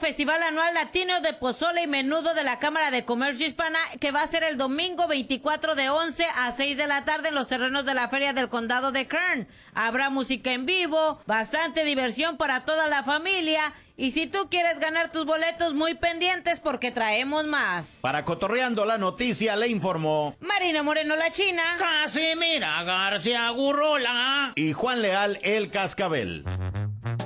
Festival Anual Latino de Pozole y Menudo de la Cámara de Comercio Hispana, que va a ser el domingo 24 de 11 a 6 de la tarde en los terrenos de la Feria del Condado de Kern. Habrá música en vivo, bastante diversión para toda la familia. Y si tú quieres ganar tus boletos, muy pendientes porque traemos más. Para Cotorreando la Noticia le informó Marina Moreno la China, Casimira García Gurrola y Juan Leal el Cascabel.